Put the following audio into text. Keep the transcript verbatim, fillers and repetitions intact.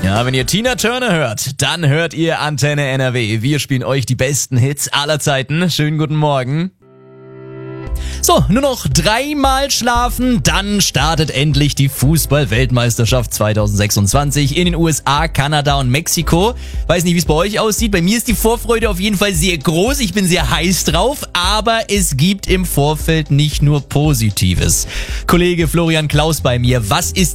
Ja, wenn ihr Tina Turner hört, dann hört ihr Antenne N R W. Wir spielen euch die besten Hits aller Zeiten. Schönen guten Morgen. So, nur noch dreimal schlafen, dann startet endlich die Fußball-Weltmeisterschaft zwanzig sechsundzwanzig in den U S A, Kanada und Mexiko. Weiß nicht, wie es bei euch aussieht. Bei mir ist die Vorfreude auf jeden Fall sehr groß. Ich bin sehr heiß drauf, aber es gibt im Vorfeld nicht nur Positives. Kollege Florian Klaus bei mir. Was ist